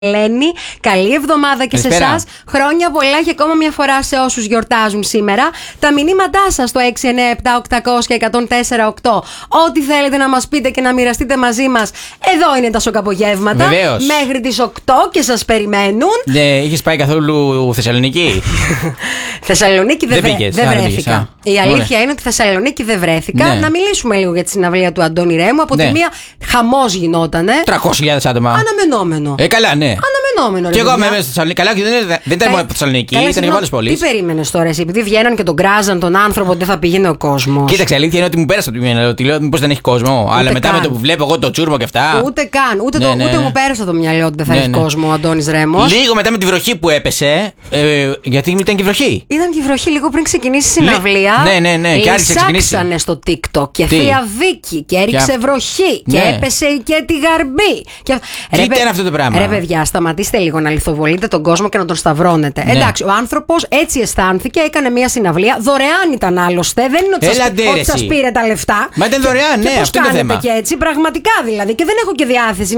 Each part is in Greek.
Ελένη, καλή εβδομάδα και σε εσάς. Χρόνια πολλά και ακόμα μια φορά σε όσους γιορτάζουν σήμερα. Τα μηνύματά σας στο 697-800-1048. Ό,τι θέλετε να μας πείτε και να μοιραστείτε μαζί μας. Εδώ είναι τα σοκαπογεύματα. Βεβαίως. Μέχρι τις 8 και σας περιμένουν. Είχες πάει καθόλου Θεσσαλονίκη? Θεσσαλονίκη δεν βρέθηκα. Η αλήθεια είναι ότι Θεσσαλονίκη δεν βρέθηκα. Ναι. Να μιλήσουμε λίγο για τη συναυλία του Αντώνη Ρέμου. Από τη μία χαμός γινότανε. 300.000 άτομα. Αναμενόμενο. Καλά, ναι. Αναμενόμενο. Και εγώ είμαι μέσα στη Θεσσαλονίκη. Καλά, δεν ήταν μόνο από Θεσσαλονίκη, ήταν και από άλλες πόλεις. Τι περίμενες τώρα, εσύ, επειδή βγαίναν και τον κράζαν τον άνθρωπο, δεν θα πήγαινε ο κόσμος? Κοίταξε, αλήθεια είναι ότι μου πέρασε από το μυαλό. Ότι λέω, μήπως δεν έχει κόσμο. Αλλά μετά με το που βλέπω εγώ το τσούρμο και αυτά. Ούτε καν. Ούτε μου πέρασε το μυαλό ότι δεν θα έχει κόσμο ο Αντώνης Ρέμος. Λίγο μετά με τη βροχή που έπεσε. Γιατί ήταν και βροχή. Ήταν και βροχή λίγο πριν ξεκινήσει η συναυλία. Ναι. Και άρχισε να ξεκινήσει. Ψάξανε στο TikTok και θεία Βίκη και έριξε βροχή και έπεσε και τη Γαρμπή. Τι ήταν αυτό το πράγμα? Ρε παιδιά, σταματήστε λίγο να λιθοβολείτε τον κόσμο και να τον σταυρώνετε. Εντάξει, ο άνθρωπος έτσι αισθάνθηκε, έκανε μια συναυλία. Δωρεάν ήταν άλλωστε. Δεν είναι ότι σας πήρε τα λεφτά. Μα ήταν δωρεάν, ναι, αυτό είναι το θέμα. Και έτσι, πραγματικά δηλαδή. Και δεν έχω και διάθεση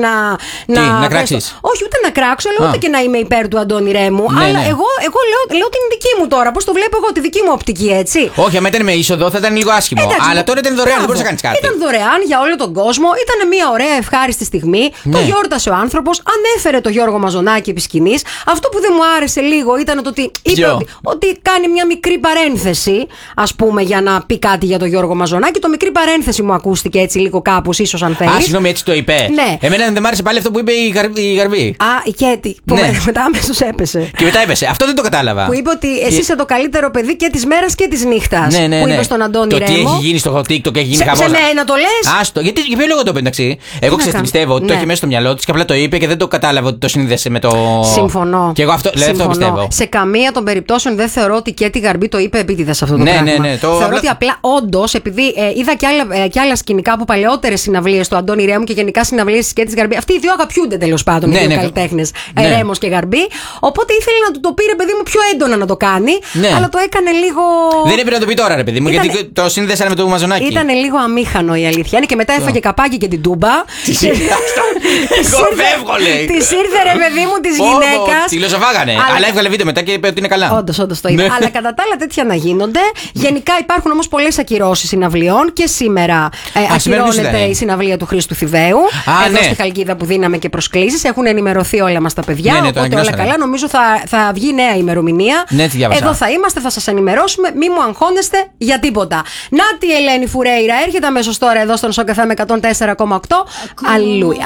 να κράξεις. Όχι, ούτε να κράξω, αλλά ούτε και να είμαι υπέρ του Αντώνη Ρέμου. Ναι, αλλά ναι. εγώ λέω την δική μου τώρα. Πώς το βλέπω εγώ, τη δική μου οπτική, έτσι. Όχι, άμα ήταν με είσοδο θα ήταν λίγο άσχημο. Εντάξει, αλλά τώρα ήταν δωρεάν, δεν μπορούσε να κάνει κάτι. Ήταν δωρεάν για όλο τον κόσμο. Ήταν μια ωραία ευχάριστη στιγμή. Το γιόρτασε ο άνθρωπος. Ανέφερε το Γιώργο Μαζονάκη επί σκηνής. Αυτό που δεν μου άρεσε λίγο ήταν το ότι είπε ότι κάνει μια μικρή παρένθεση, ας πούμε, για να πει κάτι για τον Γιώργο Μαζονάκη. Το μικρή παρένθεση μου ακούστηκε έτσι λίγο κάπως, ίσως αν θέλεις. Α, συγγνώμη, έτσι το είπε. Ναι. Εμένα δεν μ' άρεσε πάλι αυτό που είπε η Γαρμπή. Η Κέτη. Που μετά αμέσως έπεσε. Και μετά έπεσε. Αυτό δεν το κατάλαβα. Που είπε ότι εσύ είσαι το καλύτερο παιδί και της μέρας και της νύχτας. Ναι. Που είπε στον Αντώνη Ρέμο. Το τι έχει γίνει στο TikTok, έχει γίνει χαμός. Σε μένα το λες? Άστο. Για ποιο λόγο το είπε, εντάξει. Εγώ πιστεύω ότι το έχει μέσα στο μυαλό της και απλά το είπε και δεν το κατάλαβα ότι το συνείδησε με το. Συμφωνώ. Και εγώ αυτό πιστεύω. Σε καμία των περιπτώσεων δεν θεωρώ ότι και τη Γαρμπή το είπε επίτηδες αυτό το πράγμα. Ναι. Θεωρώ ότι απλά όντως, επειδή είδα και άλλα σκηνικά από παλαιότερες συναυλίες του Αντώνη Ρέμου και γενικά συναυλίες της Κέτης Γαρμπή. Αυτοί οι δύο αγαπιούνται τέλος πάντων, οι δύο καλλιτέχνες, Ρέμος και Γαρμπή. Οπότε ήθελε να του το πει, ρε παιδί μου, πιο έντονα να το κάνει. Αλλά το έκανε λίγο. Δεν έπρεπε να το πει τώρα, ρε παιδί μου, γιατί το σύνδεσαν με το Μαζονάκι. Ήταν λίγο αμήχανο η αλήθεια. Και μετά έφαγε καπάκι και την τούμπα. Τη ήρθε, ρε παιδί μου, τη γυναίκα. Τη λοσοφάγανε. Αλλά έβγαλε βίντεο μετά και είπε ότι είναι καλά. Όντως το είπε. Αλλά κατά τα άλλα τέτοια να γίνονται. Γενικά υπάρχουν όμως πολλές ακυρώσεις συναυλιών και σήμερα ακυρώνεται η συναυλία του Χρήστου Θηβαίου. Εδώ στη Χαλκίδα που δίναμε και προσκλήσεις. Έχουν ενημερωθεί όλα μας τα παιδιά. Οπότε όλα καλά. Νομίζω θα βγει νέα ημερομηνία. Εδώ θα είμαστε, θα σας ενημερώσουμε. Μη μου αγχώνεστε για τίποτα. Να τη Ελένη Φουρέιρα έρχεται αμέσως τώρα εδώ στον Σοκαφέ με 104,8. Αλληλούια.